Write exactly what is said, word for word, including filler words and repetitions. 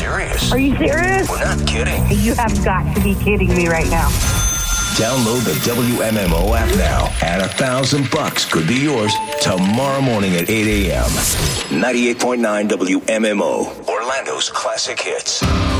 serious. Are you serious? We're not kidding. You have got to be kidding me right now. Download the W M M O app now, and a thousand bucks could be yours tomorrow morning at eight a.m. ninety-eight point nine W M M O, Orlando's classic hits.